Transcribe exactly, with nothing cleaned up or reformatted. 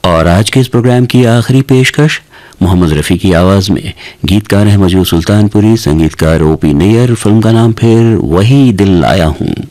और आज के इस प्रोग्राम की आखिरी पेशकश मोहम्मद रफ़ी की आवाज़ में। गीतकार हैं मजू सुल्तानपुरी, संगीतकार ओ पी नैयर। फिल्म का नाम फिर वही दिल आया हूँ।